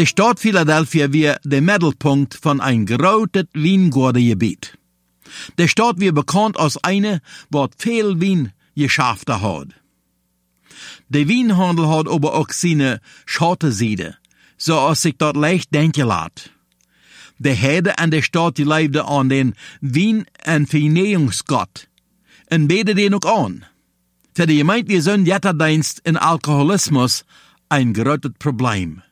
Die Stadt Philadelphia war der Mittelpunkt von ein großes Weingartengebiet. Die Stadt wird bekannt als eine, wo viel Wein geschafft hat. Der Weinhandel hat aber auch seine Schattenseite, so als sich dort leicht denken lässt. Die Herde an der Stadt, die lebte an den Wein- und Vernährungsgott und beten den auch an. Für die Gemeinde sind Jetterdienst in Alkoholismus ein großes Problem.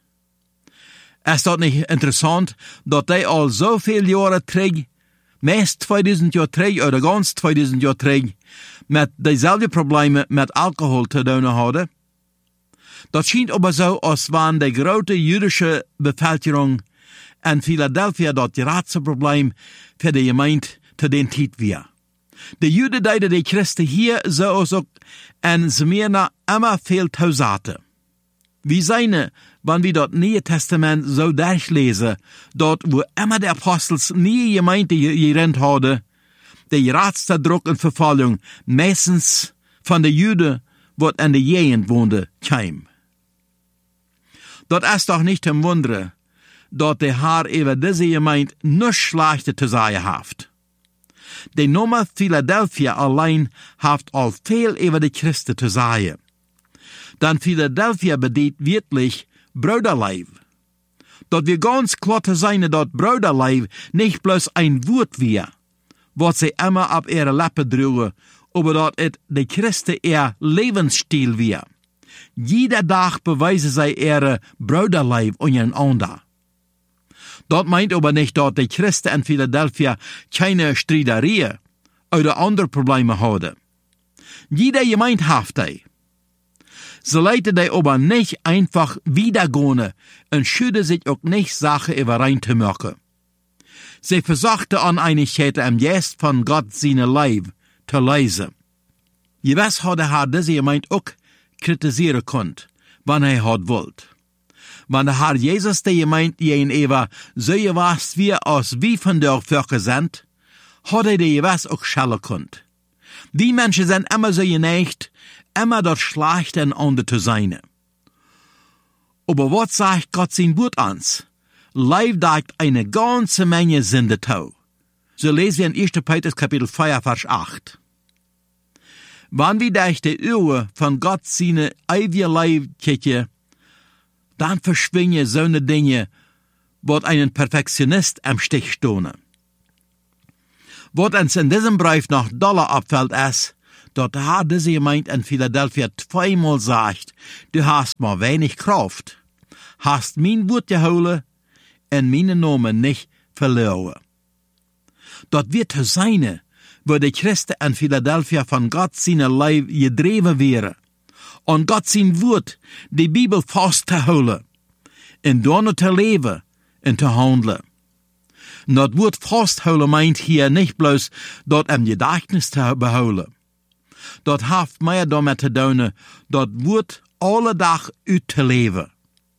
Es ist nicht interessant, dass die all so viele Jahre trägt, meist 2000 Jahre trägt oder ganz 2000 Jahre trägt, mit dieselben Probleme mit Alkohol zu tun haben. Das scheint aber so, als wenn die große jüdische Bevölkerung in Philadelphia das große Problem für die Gemeinde zu den Zeit war. Die Juden deuten die Christen hier so als auch in Smyrna immer viel tausaten. Wie seine, wenn wir das Neue Testament so durchlesen, dort wo immer die Apostels nie Gemeinde gerannt haben, der größte Druck und Verfolgung meistens von den Juden, die in der Gegend wohnten, kam. Dort ist doch nicht im Wunder, dass der Herr über diese Gemeinde nur Schlechte zu sagen hat. Die Nummer Philadelphia allein hat all viel über die Christen zu sagen. Denn Philadelphia bedeutet wirklich Bruderleib. Dort wir ganz klar zu sein, dass Bruderleib nicht bloß ein Wort war, was sie immer auf ihre Lippen trugen, aber dass es die Christen ihr Lebensstil war. Jeder Tag beweisen sie ihre Bruderleib untereinander. Das meint aber nicht, dass die Christen in Philadelphia keine Streiterie oder andere Probleme haben. Jeder Gemeinde hat die. Sie leiten die aber nicht einfach wiedergehen und schütten sich auch nicht Sachen überein zu machen. Sie versuchten an Einigkeit im Geist von Gott seine Leib zu lesen. Gewiss hat der Herr diese Gemeinde auch kritisieren können, wenn er hat wollt. Wenn der Herr Jesus die Gemeinde gegenüber so gewas wie als wie von der Völker sind, hat er die gewiss auch schellen können. Die Menschen sind immer so geneigt, immer das Schlechte in anderen zu sein. Aber was sagt Gott sein Wort ans? Leib dagt eine ganze Menge Sünde zu. So lesen wir in 1. Petrus Kapitel 4, Vers 8. Wenn wir durch die Uhr von Gott seine ewige Leib kicken, dann verschwinden so eine Dinge, was einen Perfektionist am Stich stehen. Was uns in diesem Brief noch doller abfällt, ist, dass der Herr diese Gemeinde in Philadelphia zweimal sagt, du hast mal wenig Kraft, hast mein Wort geholt und meinen Namen nicht verloren. Dort wird zu sein, wo die Christen in Philadelphia von Gott seine Leib gedreven wären, und Gott sein Wort, die Bibel festzuholen, und dann zu leben und zu handeln. Und das Wort festholen meint hier nicht bloß, dort im Gedächtnis zu beholen. Das hat mehr damit zu tun, das Wort alle Tag auszuleben.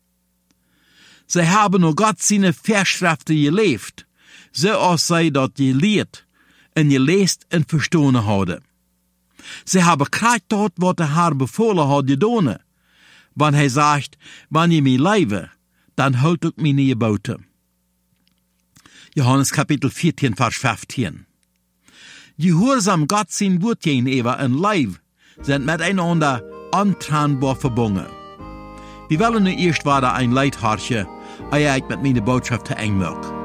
Sie haben nur Gott seine Vorschriften gelebt, so als sie das gelehrt und gelesen und verstanden haben. Sie haben gerade dort, was der Herr befohlen hat, getan. Wenn er sagt, wenn ihr mir lebe, dann haltet meine Gebote. Johannes Kapitel 14, Vers 15. Gehorsam Gott sein Wort gegenüber und Leib sind miteinander untrennbar verbunden. Wir wollen nun erst weiter ein Leid horchen, ehe ich mit meiner Botschaft zu eng mag.